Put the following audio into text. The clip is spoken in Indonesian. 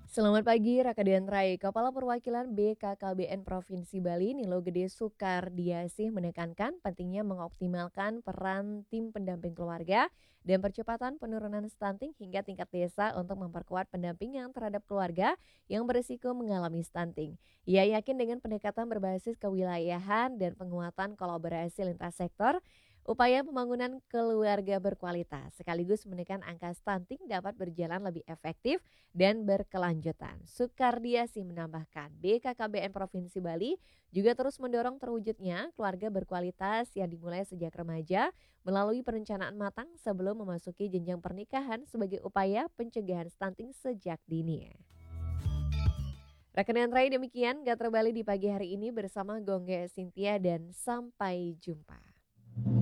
Selamat pagi, Rakadian Rai. Kepala Perwakilan BKKBN Provinsi Bali, Nilo Gede Sukardiasih menekankan pentingnya mengoptimalkan peran tim pendamping keluarga dan percepatan penurunan stunting hingga tingkat desa untuk memperkuat pendampingan terhadap keluarga yang berisiko mengalami stunting. Ia yakin dengan pendekatan berbasis kewilayahan dan penguatan kolaborasi lintas sektor, upaya pembangunan keluarga berkualitas sekaligus menekan angka stunting dapat berjalan lebih efektif dan berkelanjutan. Sukardiasi menambahkan, BKKBN Provinsi Bali juga terus mendorong terwujudnya keluarga berkualitas yang dimulai sejak remaja melalui perencanaan matang sebelum memasuki jenjang pernikahan sebagai upaya pencegahan stunting sejak dini. Rekan Rai demikian Gatra Bali di pagi hari ini bersama Gongge Cynthia dan sampai jumpa.